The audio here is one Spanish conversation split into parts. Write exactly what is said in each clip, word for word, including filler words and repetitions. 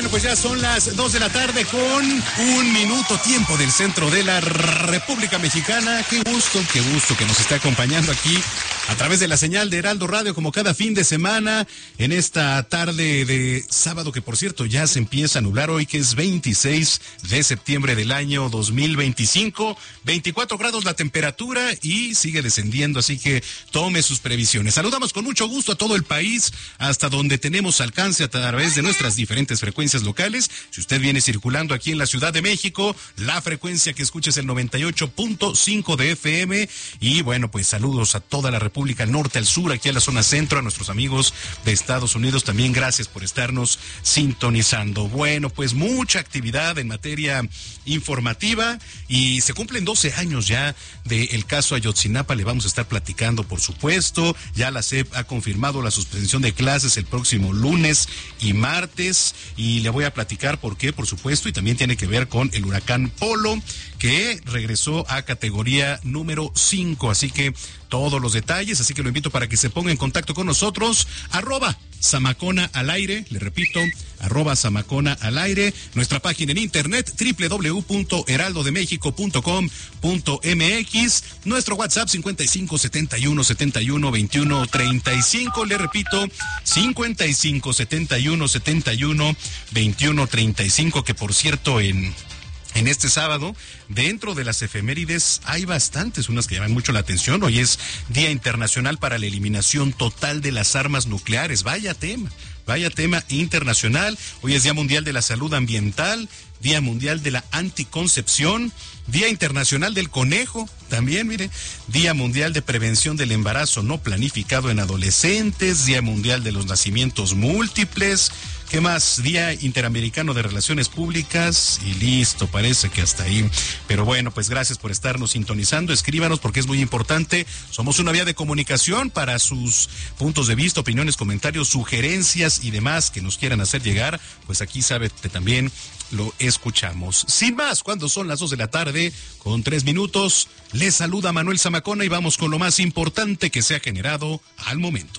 Bueno, pues ya son las dos de la tarde con un minuto tiempo del centro de la República Mexicana. Qué gusto, qué gusto que nos esté acompañando aquí a través de la señal de Heraldo Radio como cada fin de semana en esta tarde de sábado que por cierto ya se empieza a nublar hoy que es veintiséis de septiembre del año dos mil veinticinco, veinticuatro grados la temperatura y sigue descendiendo, así que tome sus previsiones. Saludamos con mucho gusto a todo el país hasta donde tenemos alcance a través de nuestras diferentes frecuencias locales. Si usted viene circulando aquí en la Ciudad de México, la frecuencia que escucha es el noventa y ocho punto cinco de F M y bueno, pues saludos a toda la República, al norte, al sur, aquí a la zona centro, a nuestros amigos de Estados Unidos también, gracias por estarnos sintonizando. Bueno, pues mucha actividad en materia informativa y se cumplen doce años ya del caso Ayotzinapa, le vamos a estar platicando por supuesto, ya la S E P ha confirmado la suspensión de clases el próximo lunes y martes y le voy a platicar por qué, por supuesto, y también tiene que ver con el huracán Polo que regresó a categoría número cinco, así que todos los detalles, así que lo invito para que se ponga en contacto con nosotros, arroba Zamacona al aire, le repito, arroba Zamacona al aire, nuestra página en internet, doble u doble u doble u punto heraldo de méxico punto com punto m x, nuestro WhatsApp cincuenta y cinco setenta y uno setenta y uno veintiuno treinta y cinco, le repito, cincuenta y cinco setenta y uno setenta y uno veintiuno treinta y cinco, que por cierto en... En este sábado, dentro de las efemérides, hay bastantes, unas que llaman mucho la atención. Hoy es Día Internacional para la Eliminación Total de las Armas Nucleares. Vaya tema, vaya tema internacional. Hoy es Día Mundial de la Salud Ambiental, Día Mundial de la Anticoncepción, Día Internacional del Conejo, también, mire, Día Mundial de Prevención del Embarazo No Planificado en Adolescentes, Día Mundial de los Nacimientos Múltiples. ¿Qué más? Día Interamericano de Relaciones Públicas y listo, parece que hasta ahí. Pero bueno, pues gracias por estarnos sintonizando. Escríbanos porque es muy importante. Somos una vía de comunicación para sus puntos de vista, opiniones, comentarios, sugerencias y demás que nos quieran hacer llegar. Pues aquí sabe que también lo escuchamos. Sin más, cuando son las dos de la tarde, con tres minutos, les saluda Manuel Zamacona y vamos con lo más importante que se ha generado al momento.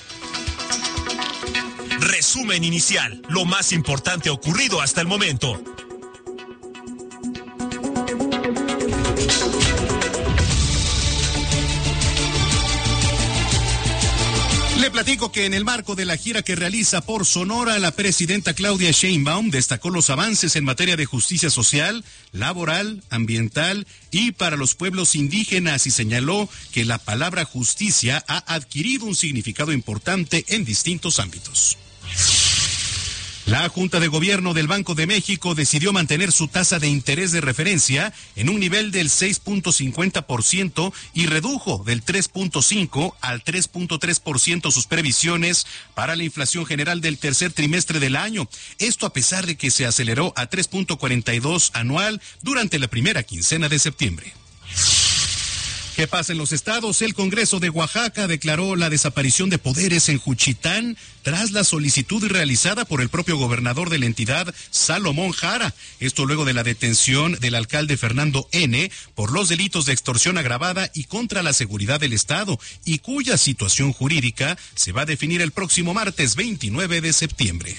Resumen inicial, lo más importante ocurrido hasta el momento. Le platico que en el marco de la gira que realiza por Sonora, la presidenta Claudia Sheinbaum destacó los avances en materia de justicia social, laboral, ambiental y para los pueblos indígenas y señaló que la palabra justicia ha adquirido un significado importante en distintos ámbitos. La Junta de Gobierno del Banco de México decidió mantener su tasa de interés de referencia en un nivel del seis punto cincuenta por ciento y redujo del tres punto cinco al tres punto tres por ciento sus previsiones para la inflación general del tercer trimestre del año. Esto a pesar de que se aceleró a tres punto cuarenta y dos anual durante la primera quincena de septiembre. ¿Qué pasa en los estados? El Congreso de Oaxaca declaró la desaparición de poderes en Juchitán tras la solicitud realizada por el propio gobernador de la entidad, Salomón Jara. Esto luego de la detención del alcalde Fernando N. por los delitos de extorsión agravada y contra la seguridad del Estado, y cuya situación jurídica se va a definir el próximo martes veintinueve de septiembre.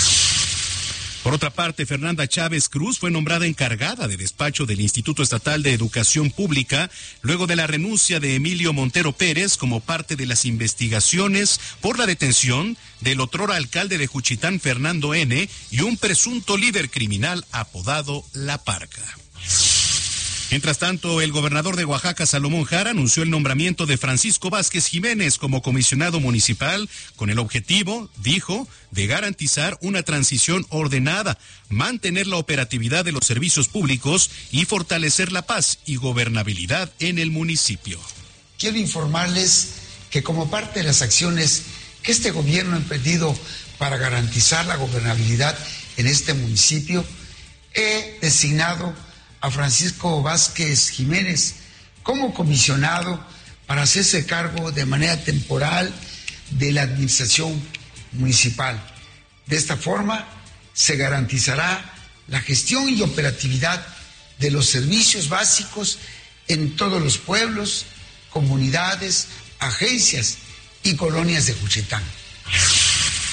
Por otra parte, Fernanda Chávez Cruz fue nombrada encargada de despacho del Instituto Estatal de Educación Pública luego de la renuncia de Emilio Montero Pérez como parte de las investigaciones por la detención del otrora alcalde de Juchitán, Fernando N., y un presunto líder criminal apodado La Parca. Mientras tanto, el gobernador de Oaxaca, Salomón Jara, anunció el nombramiento de Francisco Vázquez Jiménez como comisionado municipal con el objetivo, dijo, de garantizar una transición ordenada, mantener la operatividad de los servicios públicos y fortalecer la paz y gobernabilidad en el municipio. Quiero informarles que como parte de las acciones que este gobierno ha emprendido para garantizar la gobernabilidad en este municipio, he designado a Francisco Vázquez Jiménez como comisionado para hacerse cargo de manera temporal de la administración municipal. De esta forma se garantizará la gestión y operatividad de los servicios básicos en todos los pueblos, comunidades, agencias y colonias de Juchitán.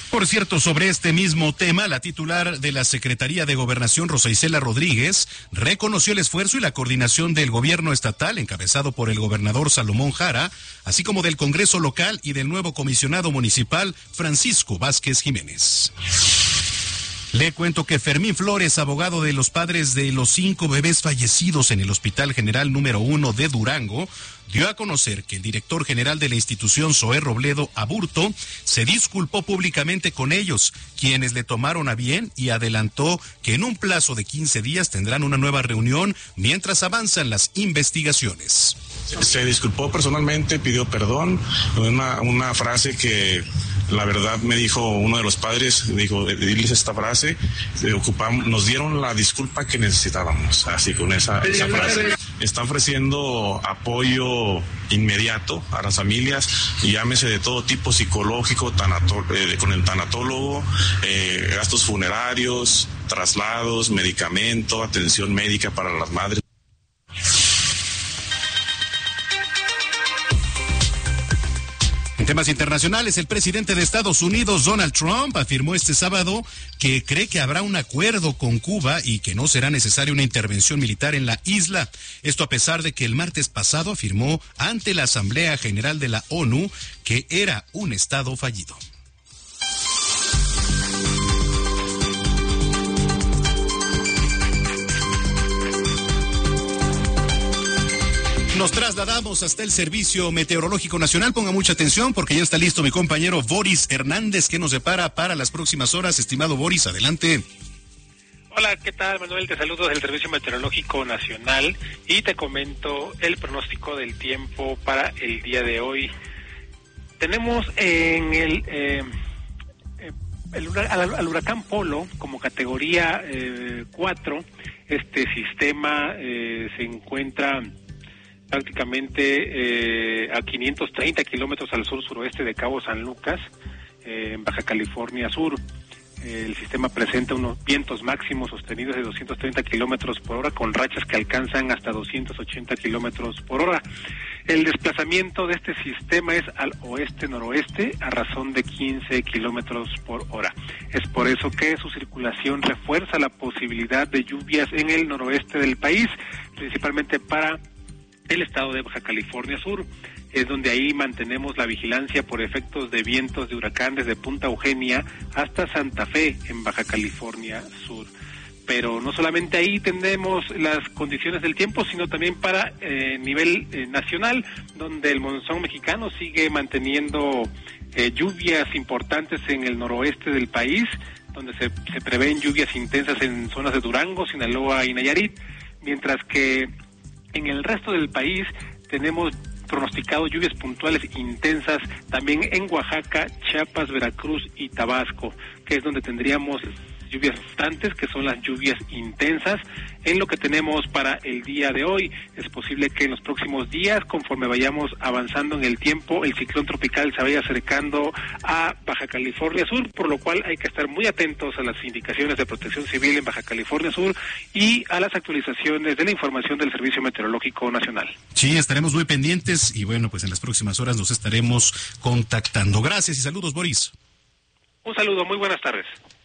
Por cierto, sobre este mismo tema, la titular de la Secretaría de Gobernación, Rosa Isela Rodríguez, reconoció el esfuerzo y la coordinación del gobierno estatal, encabezado por el gobernador Salomón Jara, así como del Congreso local y del nuevo comisionado municipal, Francisco Vázquez Jiménez. Le cuento que Fermín Flores, abogado de los padres de los cinco bebés fallecidos en el Hospital General número uno de Durango, dio a conocer que el director general de la institución, Zoé Robledo Aburto, se disculpó públicamente con ellos, quienes le tomaron a bien, y adelantó que en un plazo de quince días tendrán una nueva reunión mientras avanzan las investigaciones. Se disculpó personalmente, pidió perdón, una, una frase que la verdad me dijo uno de los padres, dijo, diles esta frase, ocupamos, nos dieron la disculpa que necesitábamos, así con esa, esa frase. Está ofreciendo apoyo inmediato a las familias, llámese de todo tipo, psicológico, tanato, eh, con el tanatólogo, eh, gastos funerarios, traslados, medicamento, atención médica para las madres. En temas internacionales, el presidente de Estados Unidos, Donald Trump, afirmó este sábado que cree que habrá un acuerdo con Cuba y que no será necesaria una intervención militar en la isla. Esto a pesar de que el martes pasado afirmó ante la Asamblea General de la ONU que era un estado fallido. Nos trasladamos hasta el Servicio Meteorológico Nacional. Ponga mucha atención porque ya está listo mi compañero Boris Hernández, que nos depara para las próximas horas. Estimado Boris, adelante. Hola, ¿qué tal, Manuel? Te saludo del Servicio Meteorológico Nacional y te comento el pronóstico del tiempo para el día de hoy. Tenemos en el, eh, el al, al huracán Polo como categoría eh, cuatro. Este sistema eh, se encuentra prácticamente eh, a quinientos treinta kilómetros al sur-suroeste de Cabo San Lucas, eh, en Baja California Sur. Eh, el sistema presenta unos vientos máximos sostenidos de doscientos treinta kilómetros por hora, con rachas que alcanzan hasta doscientos ochenta kilómetros por hora. El desplazamiento de este sistema es al oeste-noroeste a razón de quince kilómetros por hora. Es por eso que su circulación refuerza la posibilidad de lluvias en el noroeste del país, principalmente para el estado de Baja California Sur. Es donde ahí mantenemos la vigilancia por efectos de vientos de huracán desde Punta Eugenia hasta Santa Fe en Baja California Sur. Pero no solamente ahí tenemos las condiciones del tiempo, sino también para eh, nivel eh, nacional, donde el monzón mexicano sigue manteniendo eh, lluvias importantes en el noroeste del país, donde se, se prevén lluvias intensas en zonas de Durango, Sinaloa y Nayarit, mientras que en el resto del país tenemos pronosticado lluvias puntuales intensas también en Oaxaca, Chiapas, Veracruz y Tabasco, que es donde tendríamos lluvias constantes, que son las lluvias intensas. En lo que tenemos para el día de hoy, es posible que en los próximos días, conforme vayamos avanzando en el tiempo, el ciclón tropical se vaya acercando a Baja California Sur, por lo cual hay que estar muy atentos a las indicaciones de protección civil en Baja California Sur y a las actualizaciones de la información del Servicio Meteorológico Nacional. Sí, estaremos muy pendientes y bueno, pues en las próximas horas nos estaremos contactando. Gracias y saludos, Boris. Un saludo, muy buenas tardes.